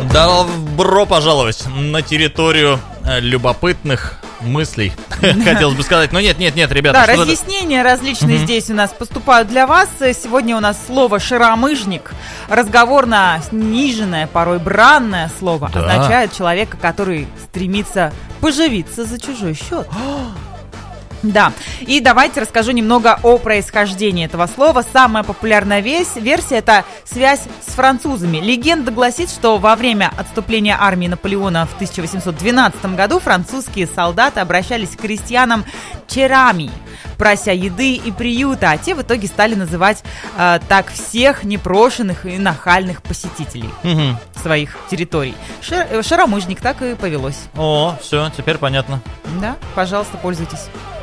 Добро пожаловать на территорию любопытных мыслей, хотелось бы сказать. Но нет, ребята. Да, разъяснения различные здесь у нас поступают для вас. Сегодня у нас слово «шаромыжник». Разговорно сниженное, порой бранное слово означает человека, который стремится поживиться за чужой счет. Да, и давайте расскажу немного о происхождении этого слова. Самая популярная версия – это связь с французами. Легенда гласит, что во время отступления армии Наполеона в 1812 году французские солдаты обращались к крестьянам черами, прося еды и приюта, а те в итоге стали называть так всех непрошенных и нахальных посетителей своих территорий. Шаромыжник, так и повелось. О, все, теперь понятно. Да, пожалуйста, пользуйтесь.